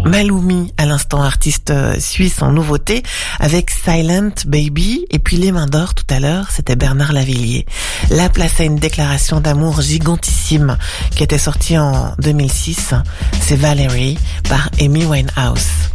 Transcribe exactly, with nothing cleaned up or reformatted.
Maloumi, à l'instant artiste suisse en nouveauté, avec Silent Baby, et puis Les Mains d'Or tout à l'heure, c'était Bernard Lavilliers. La place à une déclaration d'amour gigantissime qui était sortie en deux mille six, c'est Valerie par Amy Winehouse.